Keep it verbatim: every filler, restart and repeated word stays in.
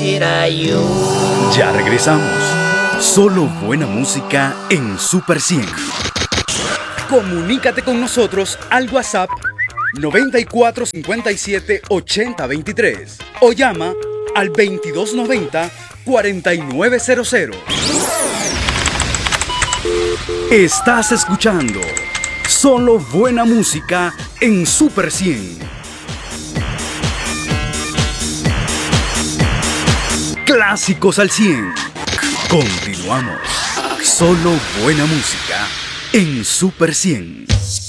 quisiera yo. Ya regresamos. Solo buena música en Super cien. Comunícate con nosotros al WhatsApp noventa y cuatro cincuenta y siete ochenta veintitrés o llama al veintidós noventa cuarenta y nueve cero cero. Estás escuchando solo buena música en Super cien. Clásicos al cien. Continuamos. Solo buena música en Super cien.